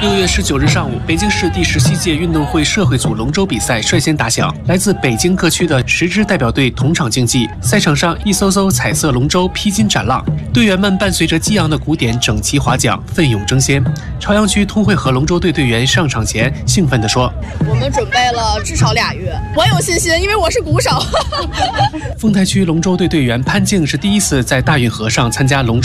6月19日上午，北京市第17届运动会社会组龙舟比赛率先打响，来自北京各区的10支代表队同场竞技。赛场上，一艘艘彩色龙舟披荆斩浪，队员们伴随着激昂的鼓点整齐划桨，奋勇争先。朝阳区通惠河龙舟队队员上场前兴奋地说：“ 我们准备了至少2月，我有信心，因为我是鼓手。” 丰台区龙舟队队员潘静是第一次在大运河上参加龙舟